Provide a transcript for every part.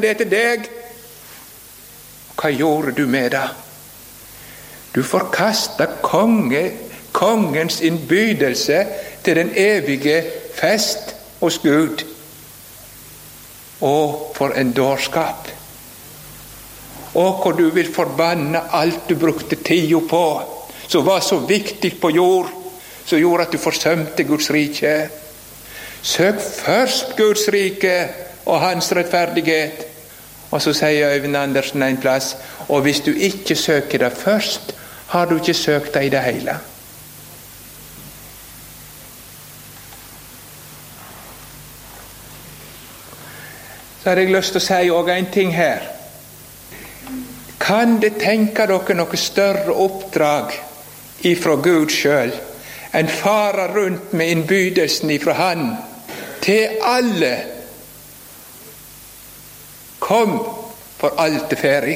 det til deg. Hva gjorde du med det? Du forkastet kongens innbydelse til den evige fest hos Gud. Og for en dårskap. Og hvor du vil forbanne alt du brukte tida på, som var så viktig på jord, som gjorde at du forsømte Guds rike. Søk først Guds rike og hans rettferdighet. Og så sier Øyvind Andersen en plass, og hvis du ikke søker det først, har du ikke søkt det i det hele. Så har jeg lyst til å si også en ting her. Kan det tenke dere noe større oppdrag ifra Gud selv enn fara rundt med innbydelsen ifra Han til alle? Kom, for alt er ferdig.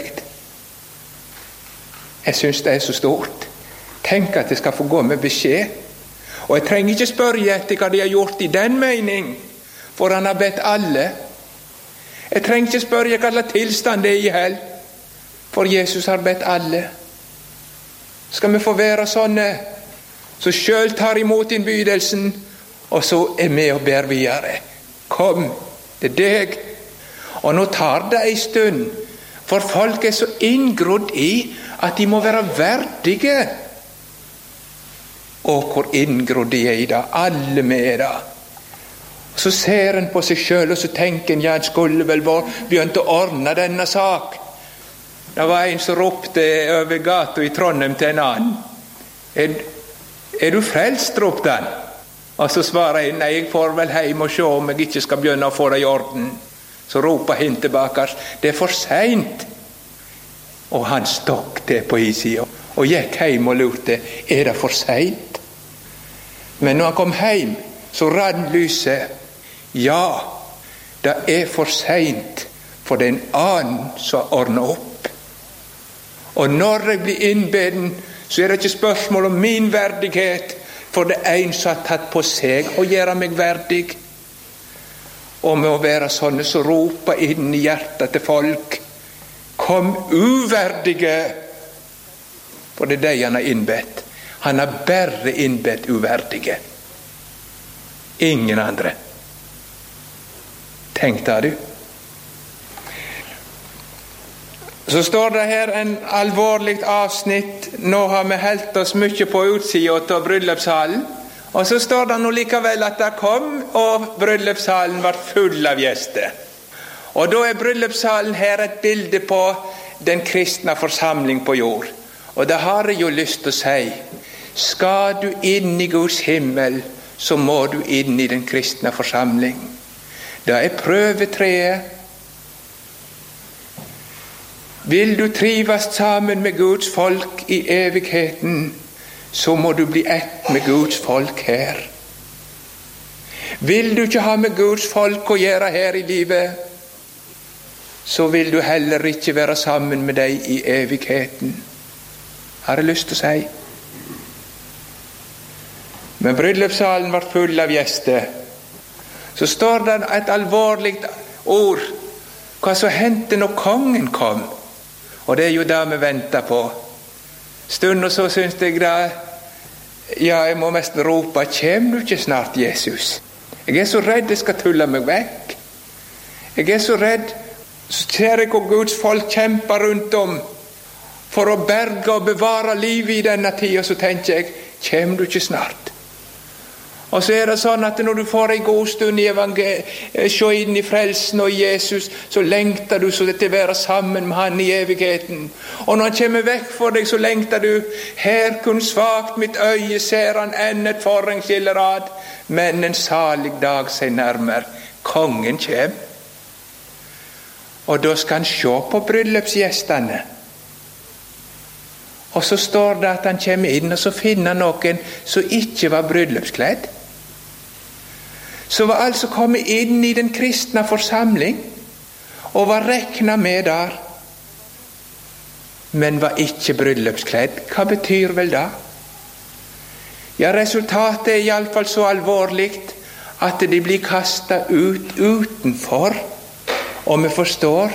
Jeg synes det er så stort. Tenk at jeg skal få gå med beskjed. Og jeg trenger ikke spørre etter hva de har gjort i den mening, for Han har bedt alle. Jeg trenger ikke spørre hva slags tilstand det er i hell, for Jesus har bedt alle. Skal vi få være sånne som selv tar imot innbydelsen, og så er med og ber videre. Kom, det er deg. Og nå tar det en stund, for folk er så inngrodd i at de må være verdige. Og hvor inngrodd de er i det, alle med det. Så ser en på seg selv, og så tenker en, ja, en skulle vel begynt å ordne denne sak. Det var en som ropte over gata i Trondheim til en annen. Er du frelst, ropte han. Og så svarer jeg, nei, jeg får vel hjem og se om jeg ikke skal begynne å få det i orden. Så roper han tilbake, det er for sent. Og han stokk det på isen, og gikk hjem og lurte, er det for sent? Men når han kom hjem, så rann lyset. Ja, det er for sent, for det er en annen som ordner opp. Og når jeg blir innbeden, så er det ikke spørsmål om min verdighet, for det er en som har tatt på seg å gjøre meg verdig. Og med å være sånne som roper inn i hjertet til folk, kom uverdige, for det er det han har innbedt. Han har bare innbedt uverdige. Ingen andre. Tenk deg du. Så står det her en alvorlig avsnitt. Nå har vi helt oss mye på utsiden av bryllupssalen. Og så står det nå likevel at det kom, og bryllupssalen var full av gjester. Og da er bryllupssalen her et bilde på den kristne forsamling på jord. Og det har jeg jo lyst til å si. Skal du inn i Guds himmel, så må du inn i den kristne forsamling. Det er prøvetreet. Vil du trives sammen med Guds folk i evigheten, så må du bli ett med Guds folk her. Vil du ikke ha med Guds folk å gjøre her i livet, så vil du heller ikke være sammen med deg i evigheten. Har jeg lyst til å si. Men bryllupssalen var full av gjester. Så står det et alvorlig ord, hva som hendte når kongen kom. Og det er jo det vi venter på. Stund og så synes jeg da, ja, jeg må mest rope, kjem du ikke snart, Jesus? Jeg er så redd jeg skal tulle meg vekk. Jeg er så redd, så ser jeg hvor Guds folk kjemper rundt om for å berge og bevare livet i denne tiden, så tenker jeg, kjem du ikke snart? Og så er det sånn at når du får en god stund i se inn i frelsen og i Jesus, så lengter du så til å være sammen med han i evigheten. Og når han kommer vekk for deg, så lengter du, her kun svagt mitt øye ser han enn et forhengskillerad, men en salig dag seg nærmer. Kongen kjem. Og da skal han se på bryllupsgjestene. Og så står det at han kommer inn, og så finner han noen som ikke var bryllupskledd. Så var altså kommet inn i den kristne forsamling, og var reknet med der, men var ikke bryllupskledd. Hva betyr vel det? Ja, resultatet er i alle fall så alvorlig, at de blir kastet ut utenfor, og vi forstår